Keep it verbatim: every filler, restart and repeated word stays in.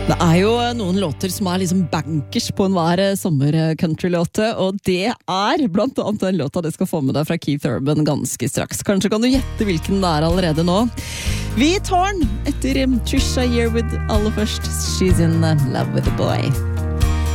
Det er jo noen låter som er liksom bankers på en hver sommer-country-låte, og det er blant annet den låta du skal få med deg fra Keith Urban ganske straks. Kanskje kan du gjette hvilken det er allerede nå. Vi tar den etter Trisha Yearwood aller først. She's in love with a boy.